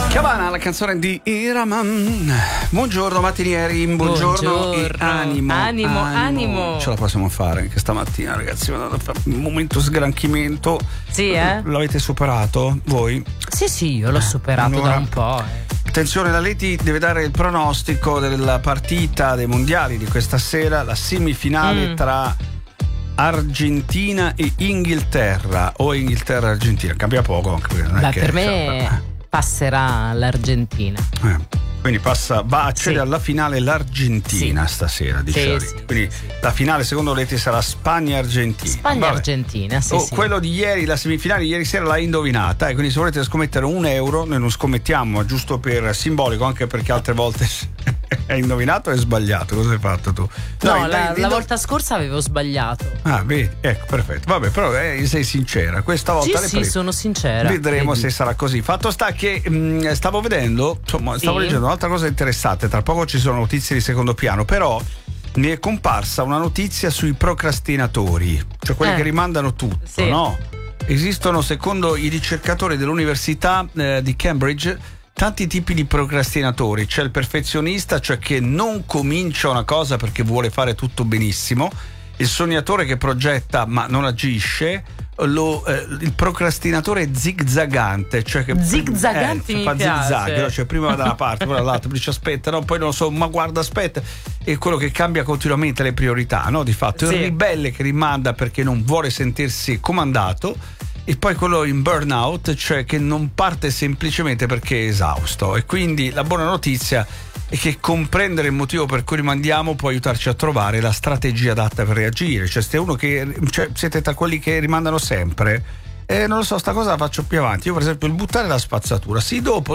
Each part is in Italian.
Chiavana, la canzone di Iraman. Buongiorno mattinieri, buongiorno e animo. Ce la possiamo fare anche stamattina, ragazzi. Vado a fare un momento sgranchimento. Sì, L'avete superato voi? Sì, io l'ho superato allora, da un po'. Attenzione, la Leti deve dare il pronostico della partita dei mondiali di questa sera, la semifinale tra Argentina e Inghilterra, o Inghilterra-Argentina, cambia poco anche perché non è che, per me passerà l'Argentina. Quindi va a accedere alla finale l'Argentina stasera, diciamo. Quindi la finale secondo Leti sarà Spagna-Argentina. Spagna-Argentina, sì. Quello di ieri, la semifinale ieri sera l'hai indovinata, e quindi se volete scommettere €1, noi non scommettiamo, ma giusto per simbolico, anche perché altre volte hai indovinato e sbagliato. Cosa hai fatto tu? No, la volta scorsa avevo sbagliato. Vedi, ecco, perfetto. Vabbè, però sei sincera. Questa volta sono sincera. Vedremo se sarà così. Fatto sta che stavo vedendo, insomma, stavo leggendo un'altra cosa interessante. Tra poco ci sono notizie di secondo piano, però mi è comparsa una notizia sui procrastinatori, cioè quelli che rimandano tutto, no? Esistono, secondo i ricercatori dell'università di Cambridge, tanti tipi di procrastinatori. C'è il perfezionista, cioè che non comincia una cosa perché vuole fare tutto benissimo, il sognatore che progetta ma non agisce, il procrastinatore zigzagante, cioè che zigzagante mi fa piace. Zigzag, cioè prima va da una parte, poi dall'altra, dice aspetta, no, poi non lo so, ma guarda, aspetta, è quello che cambia continuamente le priorità, no? Di fatto il ribelle che rimanda perché non vuole sentirsi comandato, e poi quello in burnout, cioè che non parte semplicemente perché è esausto. E quindi la buona notizia è che comprendere il motivo per cui rimandiamo può aiutarci a trovare la strategia adatta per reagire. Cioè siete tra quelli che rimandano sempre, non lo so, sta cosa la faccio più avanti. Io per esempio il buttare la spazzatura, dopo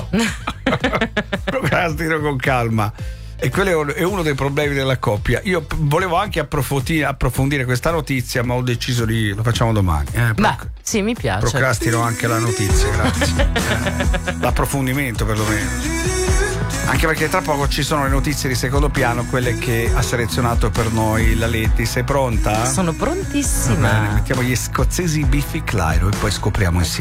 procrastino con calma. E quello è uno dei problemi della coppia. Io volevo anche approfondire questa notizia, ma ho deciso lo facciamo domani. Sì, mi piace. Procrastino anche la notizia, grazie. L'approfondimento perlomeno. Anche perché tra poco ci sono le notizie di secondo piano, quelle che ha selezionato per noi la Leti. Sei pronta? Sono prontissima. Bene, mettiamo gli scozzesi Biffy Clyro e poi scopriamo insieme.